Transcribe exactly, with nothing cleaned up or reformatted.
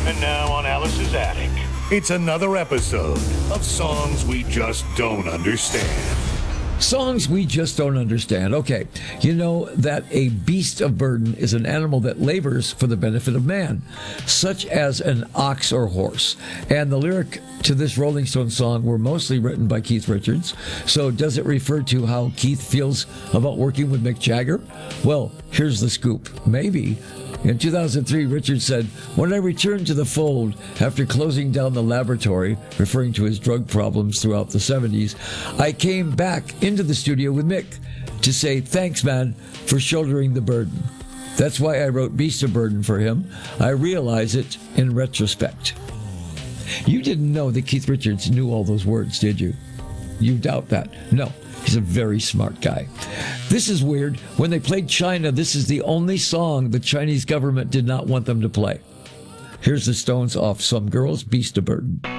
And now on Alice's Attic. It's another episode of Songs We Just Don't Understand. Songs we just don't understand. Okay, you know that a beast of burden is an animal that labors for the benefit of man, such as an ox or horse. And the lyric to this Rolling Stones song were mostly written by Keith Richards. So does it refer to how Keith feels about working with Mick Jagger? Well, here's the scoop. Maybe. In two thousand three, Richards said, "When I returned to the fold after closing down the laboratory," referring to his drug problems throughout the seventies, "I came back into the studio with Mick to say, thanks, man, for shouldering the burden. That's why I wrote Beast of Burden for him. I realize it in retrospect." You didn't know that Keith Richards knew all those words, did you? You doubt that? No. He's a very smart guy. This is weird. When they played China, this is the only song the Chinese government did not want them to play. Here's the Stones off Some Girls, Beast of Burden.